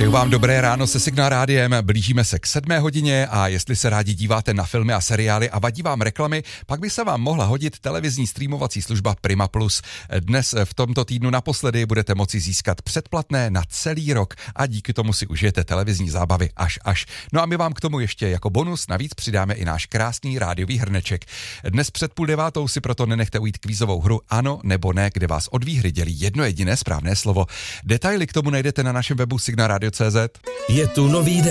Přeju vám dobré ráno se Signál Rádiem, blížíme se k 7 hodině a jestli se rádi díváte na filmy a seriály a vadí vám reklamy, pak by se vám mohla hodit televizní streamovací služba Prima Plus. Dnes v tomto týdnu naposledy budete moci získat předplatné na celý rok a díky tomu si užijete televizní zábavy až. No a my vám k tomu ještě jako bonus navíc přidáme i náš krásný rádiový hrneček. Dnes před 8:30 si proto nenechte ujít kvízovou hru Ano nebo ne, kde vás od výhry dělí jedno jediné správné slovo. Detaily k tomu najdete na našem webu signalradio.cz. Je tu nový den.